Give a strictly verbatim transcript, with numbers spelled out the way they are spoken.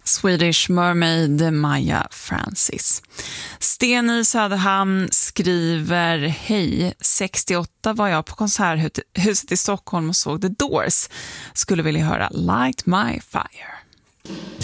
Swedish Mermaid, Maja Francis. Sten i Söderhamn skriver: hej, sextioåtta var jag på konserthuset i Stockholm och såg The Doors. Skulle vilja höra Light My Fire.